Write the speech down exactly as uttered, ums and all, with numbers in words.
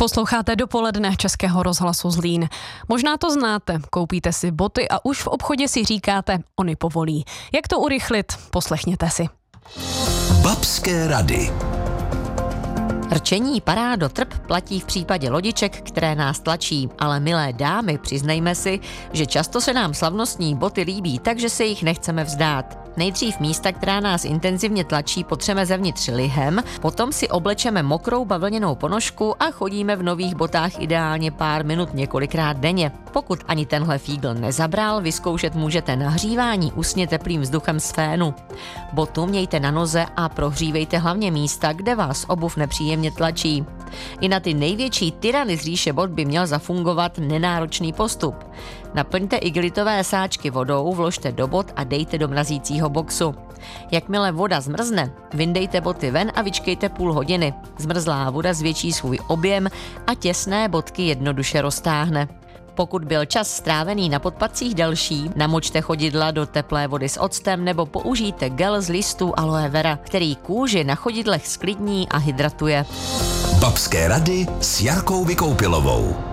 Posloucháte Dopoledne Českého rozhlasu Zlín. Možná to znáte, koupíte si boty a už v obchodě si říkáte, ony povolí. Jak to urychlit? Poslechněte si. Babské rady. Rčení parádo trp platí v případě lodiček, které nás tlačí, ale milé dámy, přiznejme si, že často se nám slavnostní boty líbí, takže se jich nechceme vzdát. Nejdřív místa, která nás intenzivně tlačí, potřeme zevnitř lihem, potom si oblečeme mokrou bavlněnou ponožku a chodíme v nových botách ideálně pár minut několikrát denně. Pokud ani tenhle fígl nezabral, vyzkoušet můžete nahřívání usně teplým vzduchem z fénu. Botu mějte na noze a prohřívejte hlavně místa, kde vás obuv nepříjemně tlačí. I na ty největší tyrany z říše bot by měl zafungovat nenáročný postup. Naplňte igelitové sáčky vodou, vložte do bot a dejte do mrazícího boxu. Jakmile voda zmrzne, vyndejte boty ven a vyčkejte půl hodiny. Zmrzlá voda zvětší svůj objem a těsné botky jednoduše roztáhne. Pokud byl čas strávený na podpatcích delší, namočte chodidla do teplé vody s octem nebo použijte gel z listů aloe vera, který kůži na chodidlech sklidní a hydratuje. Babské rady s Jarkou Vykoupilovou.